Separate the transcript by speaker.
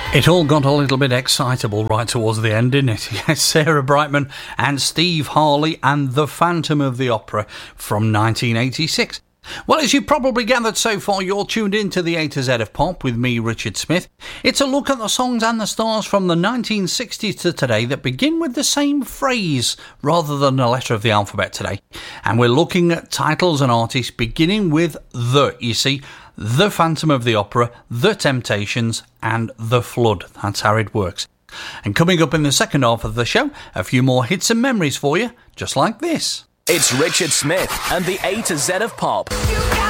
Speaker 1: It all got a little bit excitable right towards the end, didn't it? Yes, Sarah Brightman and Steve Harley and The Phantom of the Opera from 1986. Well, as you've probably gathered so far, you're tuned in to the A to Z of Pop with me, Richard Smith. It's a look at the songs and the stars from the 1960s to today that begin with the same phrase rather than a letter of the alphabet today. And we're looking at titles and artists beginning with the, you see, The Phantom of the Opera, The Temptations and The Flood. That's how it works. And coming up in the second half of the show, a few more hits and memories for you, just like this.
Speaker 2: It's Richard Smith and the A to Z of Pop.